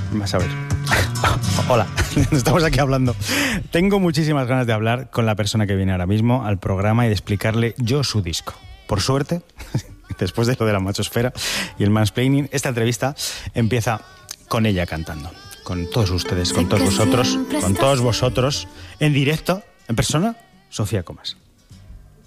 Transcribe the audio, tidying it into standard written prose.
Vas a ver. Hola, estamos aquí hablando. Tengo muchísimas ganas de hablar con la persona que viene ahora mismo al programa y de explicarle yo su disco. Por suerte, después de lo de la machosfera y el mansplaining, esta entrevista empieza con ella cantando. Con todos ustedes, con todos vosotros, en directo, en persona, Sofía Comas.